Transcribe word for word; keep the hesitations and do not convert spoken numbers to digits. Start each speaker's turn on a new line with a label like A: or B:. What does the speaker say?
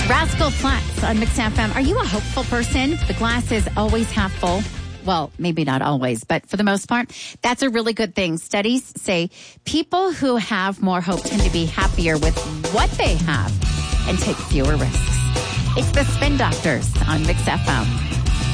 A: Rascal Flatts on Mix F M. Are you a hopeful person? The glass is always half full. Well, maybe not always, but for the most part, that's a really good thing. Studies say people who have more hope tend to be happier with what they have and take fewer risks. It's the Spin Doctors on Mix F M.